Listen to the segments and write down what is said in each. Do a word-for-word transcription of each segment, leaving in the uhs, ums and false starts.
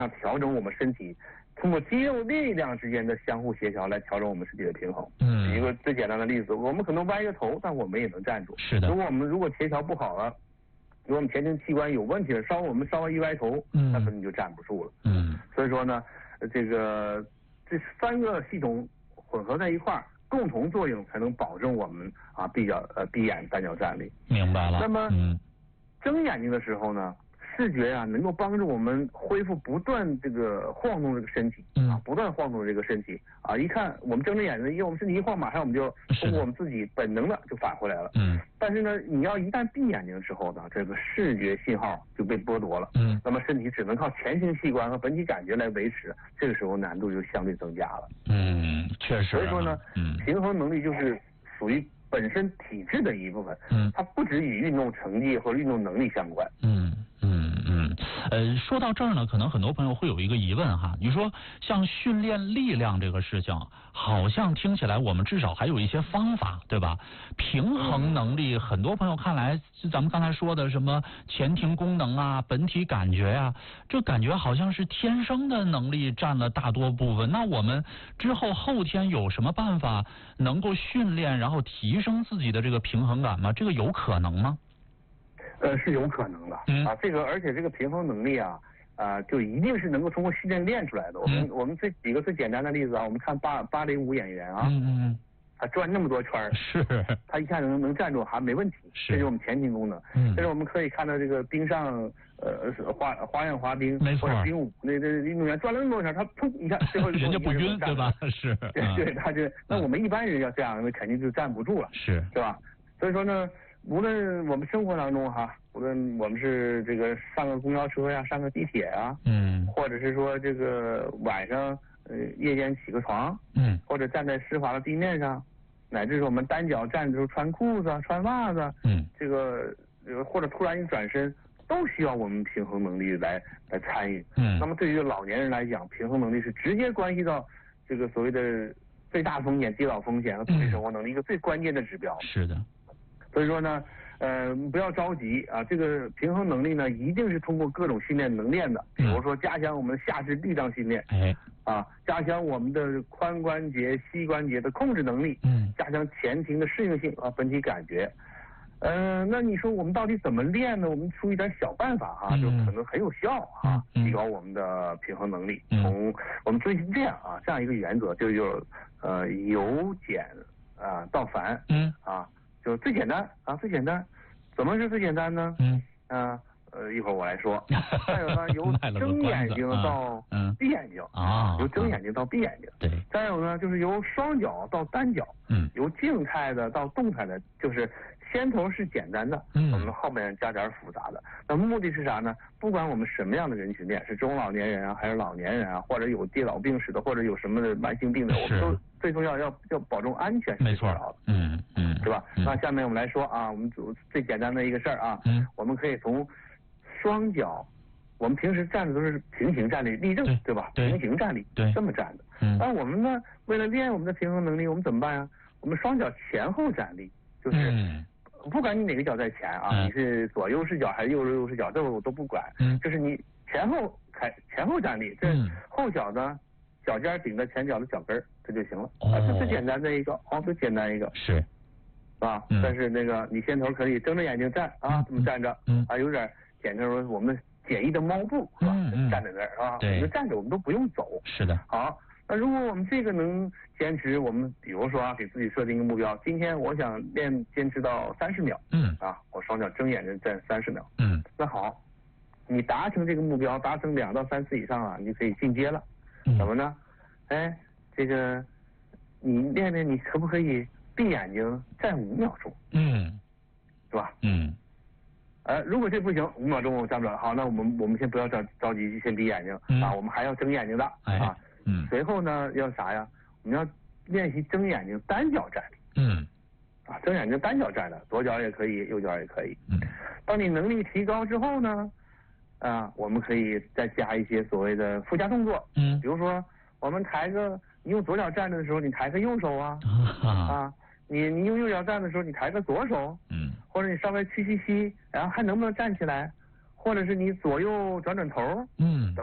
调整我们身体，通过肌肉力量之间的相互协调来调整我们身体的平衡。 嗯， 举一个最简单的例子，我们可能歪个头，但我们也能站住。 是的。 如果我们如果协调不好了，如果我们前庭器官有问题了，稍微我们稍微一歪头， 嗯， 那可能就站不住了。 嗯， 所以说呢，这个这三个系统混合在一块儿，共同作用才能保证我们啊闭角呃闭眼单脚站立。 明白了。 那么， 嗯， 睁眼睛的时候呢？视觉啊，能够帮助我们恢复不断这个晃动这个身体， 嗯、 啊，不断晃动这个身体啊。一看我们睁着眼睛，因为我们身体一晃，马上我们就通过我们自己本能的就返回来了。 嗯。 但是呢，你要一旦闭眼睛之后呢，这个视觉信号就被剥夺了。 嗯。 那么身体只能靠前庭器官和本体感觉来维持，这个时候难度就相对增加了。 嗯，确实、啊。 所以说呢， 嗯， 平衡能力就是属于本身体质的一部分。 嗯。 它不只与运动成绩和运动能力相关。 嗯。嗯嗯，呃，说到这儿呢，可能很多朋友会有一个疑问哈，你说像训练力量这个事情，好像听起来我们至少还有一些方法，对吧？平衡能力，很多朋友看来，咱们刚才说的什么前庭功能啊、本体感觉啊，这感觉好像是天生的能力占了大多部分。那我们之后后天有什么办法能够训练，然后提升自己的这个平衡感吗？这个有可能吗？ 呃，是有可能的、 嗯、 啊，这个而且这个平衡能力啊，啊，就一定是能够通过训练练出来的。我们、嗯、我们最几个最简单的例子啊，我们看芭芭蕾舞演员啊， 嗯嗯， 他转那么多圈是， 他一下能能站住还没问题， 是， 这是我们前庭功能。 嗯， 但是我们可以看到这个冰上呃花花样滑冰没错， 或者冰舞那那运动员转了那么多圈，他砰一下最后人家不晕对吧？是， 对对，他就那我们一般人要这样，那肯定就站不住了， 是， 是吧？所以说呢。无论我们生活当中哈，无论我们是这个上个公交车呀，上个地铁啊， 嗯， 或者是说这个晚上呃夜间起个床， 嗯， 或者站在湿滑的地面上，乃至是我们单脚站的时候穿裤子、穿袜子， 嗯， 这个呃或者突然一转身，都需要我们平衡能力来来参与。 嗯， 那么对于老年人来讲，平衡能力是直接关系到这个所谓的最大风险、跌倒风险和自理生活能力一个最关键的指标。 是的。 所以说呢，呃，不要着急啊，这个平衡能力呢，一定是通过各种训练能练的，比如说加强我们下肢力量训练， 哎， 啊，加强我们的髋关节、膝关节的控制能力， 嗯， 加强前庭的适应性啊，本体感觉。呃，那你说我们到底怎么练呢？我们出一点小办法啊， 嗯、 就可能很有效啊， 嗯、 提高我们的平衡能力。 嗯、 从我们遵循这样啊，这样一个原则，就有呃由简啊到繁， 嗯啊。就最简单啊，最简单，怎么是最简单呢？ 嗯， 啊，呃，一会儿我来说。再有呢，由睁眼睛到闭眼睛啊， 由睁眼睛到闭眼睛。 对。 再有呢，就是由双脚到单脚。 嗯。 由静态的到动态的，就是先头是简单的， 嗯， 我们后面加点复杂的。那目的是啥呢？不管我们什么样的人群练，是中老年人啊，还是老年人啊，或者有跌倒病史的，或者有什么的慢性病的，我们都最重要要要保证安全是最重要的。 嗯嗯， 是吧？ 嗯、 那下面我们来说啊，我们组最简单的一个事儿啊， 嗯， 我们可以从双脚，我们平时站的都是平行站立，立正， 对, 对吧？ 对， 平行站立， 对， 这么站的。 嗯， 那我们呢，为了练我们的平衡能力，我们怎么办呀？我们双脚前后站立，就是。 嗯， 不管你哪个脚在前啊， 嗯、 你是左右视角还是右右视角，这我都不管。 嗯， 就是你前后开前后站立，这后脚呢，脚尖顶着前脚的脚跟儿，这就行了。 哦、 啊，这最简单的一个，哦，最简单一个。 是。 啊， 嗯、 但是那个你先头可以睁着眼睛站啊，这么站着， 嗯， 啊，有点简直说我们简易的猫步是吧？ 嗯嗯， 站在那儿啊， 对， 我们站着，我们都不用走。 是的。 好。那如果我们这个能坚持，我们比如说啊，给自己设定一个目标，今天我想练坚持到三十秒， 嗯， 啊，我双脚睁眼睛站三十秒， 嗯， 那好，你达成这个目标，达成两到三次以上啊，你就可以进阶了， 嗯、 怎么呢？哎，这个你练练，你可不可以闭眼睛站五秒钟？ 嗯， 是吧？ 嗯， 呃，如果这不行，五秒钟我站不了，好，那我们我们先不要着着急，先闭眼睛、 嗯、 啊，我们还要睁眼睛的、 哎、 啊。 嗯， 随后呢，要啥呀？我们要练习睁眼睛单脚站立。 嗯， 啊，睁眼睛单脚站的，左脚也可以，右脚也可以。 嗯， 当你能力提高之后呢，啊，我们可以再加一些所谓的附加动作。 嗯， 比如说我们抬个，你用左脚站着的时候，你抬个右手啊。 啊。 啊，你你用右脚站的时候，你抬个左手。 嗯。或者你稍微屈屈膝，然后还能不能站起来？或者是你左右转转头。 嗯。 等等。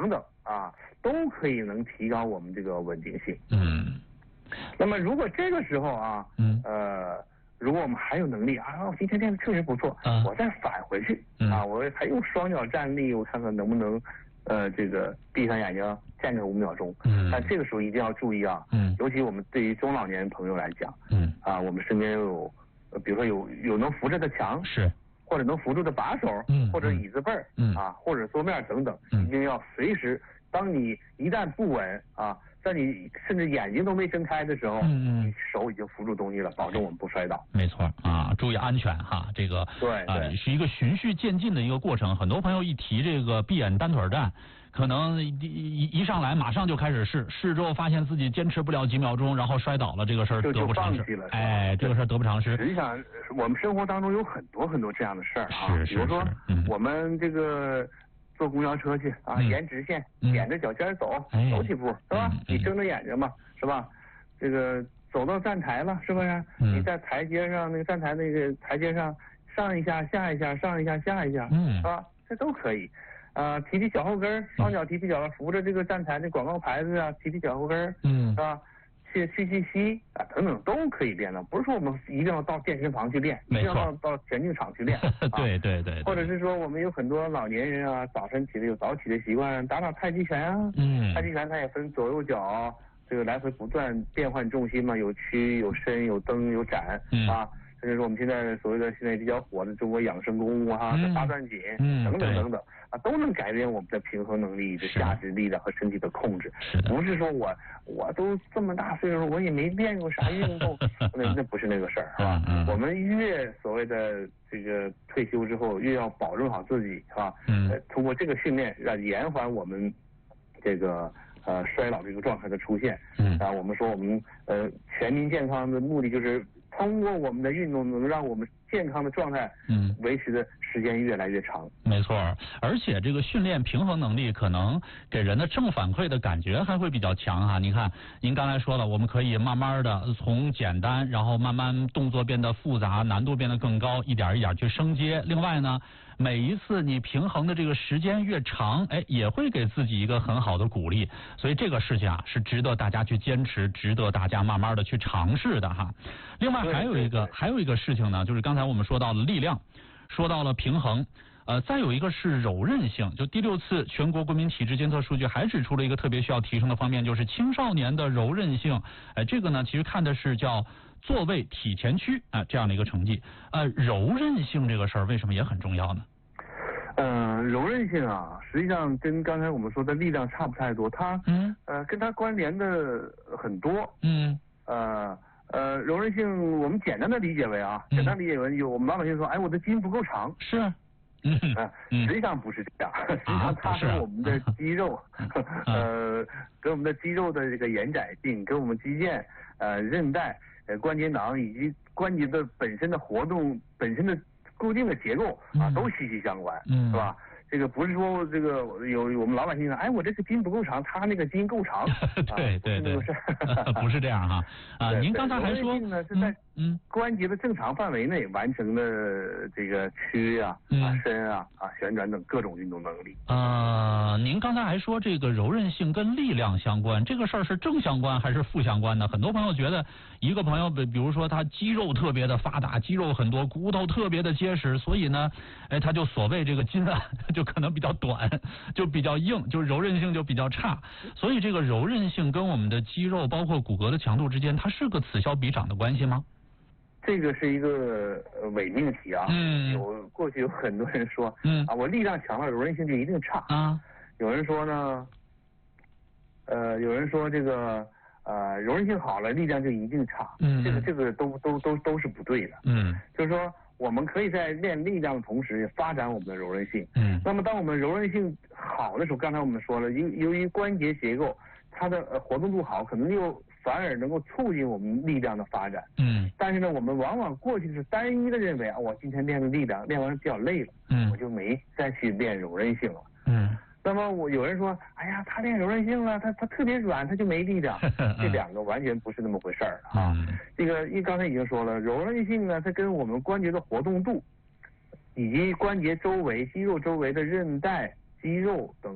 啊，都可以能提高我们这个稳定性。 嗯。 那么如果这个时候啊， 嗯， 呃，如果我们还有能力啊，我今天练的确实不错， 嗯、 我再返回去、 嗯、 啊，我还用双脚站立，我看看能不能，呃，这个闭上眼睛站个五秒钟。 嗯， 但这个时候一定要注意啊， 嗯， 尤其我们对于中老年朋友来讲， 嗯，啊， 我们身边有，呃，比如说有有能扶着的墙， 是， 或者能扶住的把手， 嗯， 或者椅子背儿， 嗯， 啊，或者桌面等等， 嗯， 一定要随时，当你一旦不稳啊。在你甚至眼睛都没睁开的时候， 嗯嗯， 你手已经扶住东西了，保证我们不摔倒。 没错啊，注意安全哈，这个对啊、呃、是一个循序渐进的一个过程。很多朋友一提这个闭眼单腿站，可能一一一上来马上就开始试，试之后发现自己坚持不了几秒钟，然后摔倒了，这个事儿得不偿失。哎，这个事儿得不偿失。 实际上，我们生活当中有很多很多这样的事儿啊， 是是是， 比如说、 嗯、 我们这个。坐公交车去啊， 嗯、 沿直线， 嗯、 踮着脚尖走， 哎、 走几步是吧？ 嗯、 你睁着眼睛嘛，是吧？这个走到站台了，是不是？ 嗯、 你在台阶上，那个站台那个台阶上上一下下一下，上一下下一下， 嗯， 是吧？这都可以。啊、呃，提提脚后跟，双脚提提脚，扶着这个站台的广告牌子啊，提提脚后跟， 嗯， 是吧？去去去吸啊，等等都可以练的，不是说我们一定要到健身房去练，一定要到到田径场去练。 对对 对, 对。 或者是说我们有很多老年人啊，早晨起的有早起的习惯，打打太极拳啊。 嗯。 太极拳它也分左右脚，这个来回不断变换重心嘛，有屈有伸有蹬有展、 嗯、 啊。甚至说我们现在所谓的现在比较火的中国养生功夫啊， 嗯、 八段锦、 嗯、 等等等等啊，都能改变我们的平衡能力、的下肢力量和身体的控制。 是的。 不是说我我都这么大岁数，我也没练过啥运动，那那不是那个事儿，是吧？ 嗯嗯、 我们越所谓的这个退休之后，越要保证好自己，是吧？ 嗯。 呃，通过这个训练，让延缓我们这个呃衰老这个状态的出现。 嗯。 啊，我们说我们呃全民健康的目的就是通过我们的运动，能让我们健康的状态，嗯，维持的时间越来越长。 没错，而且这个训练平衡能力，可能给人的正反馈的感觉还会比较强哈。你看，您刚才说了，我们可以慢慢的从简单，然后慢慢动作变得复杂，难度变得更高，一点一点去升阶。另外呢，每一次你平衡的这个时间越长，哎，也会给自己一个很好的鼓励。所以这个事情啊，是值得大家去坚持，值得大家慢慢的去尝试的哈。另外还有一个还有一个事情呢，就是刚才我们说到了力量，说到了平衡，呃，再有一个是柔韧性。就第六次全国国民体质监测数据还指出了一个特别需要提升的方面，就是青少年的柔韧性。呃，这个呢，其实看的是叫坐位体前屈啊、呃、这样的一个成绩。呃，柔韧性这个事儿为什么也很重要呢？ 嗯、呃，柔韧性啊，实际上跟刚才我们说的力量差不太多，它嗯呃跟它关联的很多。嗯呃。呃，柔韧性我们简单的理解为啊，简单理解为有我们老百姓说，哎，我的筋不够长。 是。 嗯，实际上不是这样，实际上它跟我们的肌肉，呃，跟我们的肌肉的这个延展性，跟我们肌腱、呃韧带、呃关节囊以及关节的本身的活动、本身的固定的结构啊，都息息相关， 嗯， 是吧？这个不是说这个有我们老百姓说，哎，我这个筋不够长，他那个筋够长。 对对对，不是这样哈。啊，您刚才还说呢是在嗯关节的正常范围内完成的这个屈啊、啊伸啊、啊旋转等各种运动能力。 呃，您刚才还说这个柔韧性跟力量相关，这个事儿是正相关还是负相关呢？很多朋友觉得一个朋友比比如说他肌肉特别的发达，肌肉很多，骨头特别的结实，所以呢，哎，他就所谓这个筋啊。就可能比较短，就比较硬，就柔韧性就比较差。所以这个柔韧性跟我们的肌肉包括骨骼的强度之间，它是个此消彼长的关系吗？ 这个是一个伪命题啊。嗯。有过去有很多人说，嗯啊，我力量强了，柔韧性就一定差啊。有人说呢，呃，有人说这个呃柔韧性好了，力量就一定差。嗯。这个这个都都都都是不对的。嗯。就是说。我们可以在练力量的同时发展我们的柔韧性。嗯。那么当我们柔韧性好的时候，刚才我们说了，由由于关节结构它的呃活动度好，可能又反而能够促进我们力量的发展。嗯。但是呢，我们往往过去是单一的认为啊，我今天练了力量，练完了比较累了，嗯，我就没再去练柔韧性了。嗯。那么我有人说，哎呀，他练柔韧性了，他他特别软，他就没力量。这两个完全不是那么回事儿啊。这个因为刚才已经说了，柔韧性呢，它跟我们关节的活动度，以及关节周围、肌肉周围的韧带、肌肉等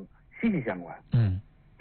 息息相关。 嗯。